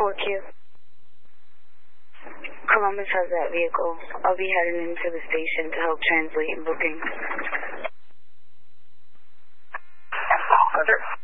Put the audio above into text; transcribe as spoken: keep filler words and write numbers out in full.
four Q. Columbus has that vehicle. I'll be heading into the station to help translate and booking. Roger.